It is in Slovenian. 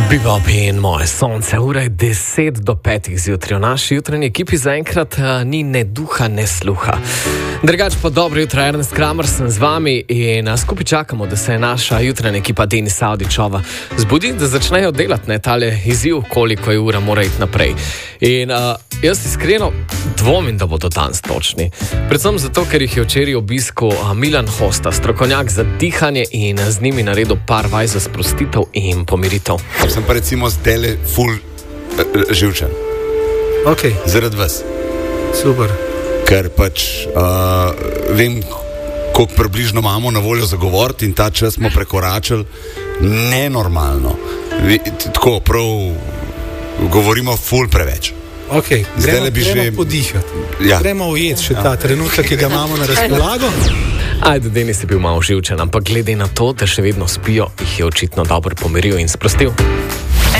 Bebop in moje sonce, ura je 10 do 5 zjutraj. V naši jutranji ekipi zaenkrat ni ne duha, ne sluha. Drugač pa dobro jutro, Ernest Kramer sem z vami in skupaj čakamo, da se naša jutranja ekipa Denis Avdićova zbudi, da začnejo delati na tale izziv, koliko je ura mora iti naprej. In jaz iskreno dvomim, da bodo danes točni. Predvsem zato, ker jih je včeraj obiskal Milan Hosta, strokovnjak za dihanje in z njimi naredil par vaj za sprostitev in pomiritev. Sem pa recimo zdaj ful živčen. Okay. Zaradi vas. Super. Ker pač vem, koliko približno imamo na voljo za govoriti in ta čas smo prekoračili nenormalno. Tako prav govorimo ful preveč. Okay. Gremo podihati. Ja. Gremo ujeti še ta trenutek, ki ga imamo na razpolago. Ajde, Denis je bil malo živčen, ampak glede na to, da še vedno spijo, jih je očitno dobro pomiril in sprostil.